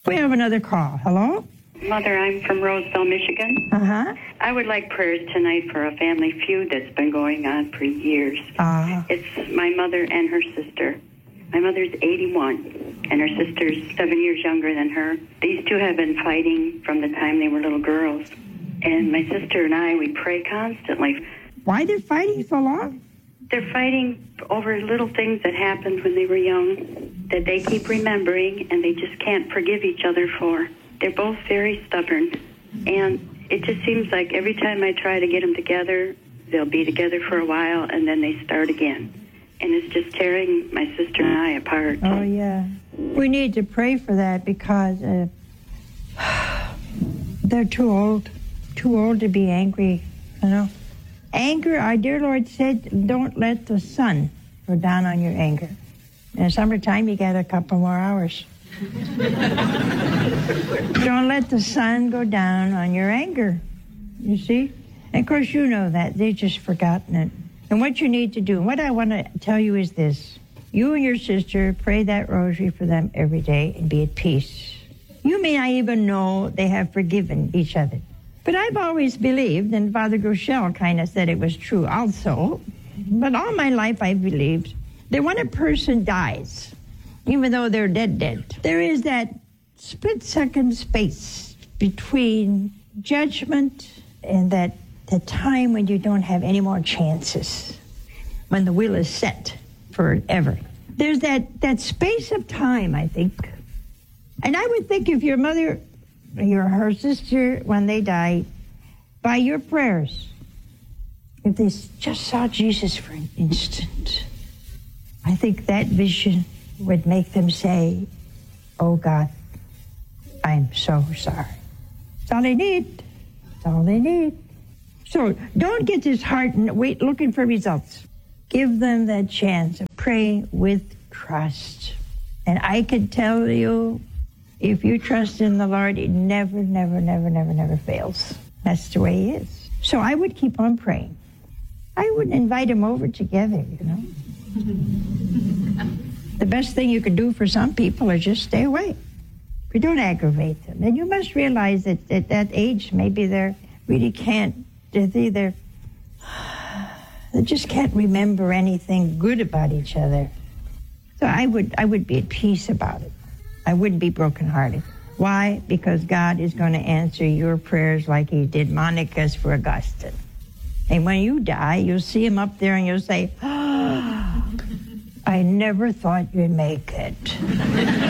We have another call. Hello? Mother, I'm from Roseville, Michigan. Uh-huh. I would like prayers tonight for a family feud that's been going on for years. It's my mother and her sister. My mother's 81, and her sister's 7 years younger than her. These two have been fighting from the time they were little girls. And my sister and I, we pray constantly. Why they're fighting so long? They're fighting over little things that happened when they were young that they keep remembering and they just can't forgive each other for. They're both very stubborn. And it just seems like every time I try to get them together, they'll be together for a while and then they start again. And it's just tearing my sister and I apart. Oh, yeah. We need to pray for that because they're too old to be angry, you know. Anger, our dear Lord said, don't let the sun go down on your anger. In the summertime, you get a couple more hours. Don't let the sun go down on your anger, you see? And of course, you know that. They've just forgotten it. And what you need to do, what I want to tell you is this. You and your sister pray that rosary for them every day and be at peace. You may not even know they have forgiven each other. But I've always believed, and Father Groeschel kind of said it was true also, but all my life I've believed that when a person dies, even though they're dead, there is that split-second space between judgment and the time when you don't have any more chances, when the will is set forever. There's that space of time, I think. And I would think if your mother, her sister, when they died, by your prayers, if they just saw Jesus for an instant, I think that vision would make them say, oh God, I'm so sorry. That's all they need. That's all they need. So don't get disheartened, wait, looking for results. Give them that chance to pray with trust. And I can tell you, if you trust in the Lord, it never fails. That's the way He is. So I would keep on praying. I would invite them over together, you know. The best thing you can do for some people is just stay away. But don't aggravate them. And you must realize that at that age, maybe they really can't, they just can't remember anything good about each other. So I would be at peace about it. I wouldn't be brokenhearted. Why? Because God is going to answer your prayers like He did Monica's for Augustine. And when you die, you'll see Him up there and you'll say, I never thought you'd make it.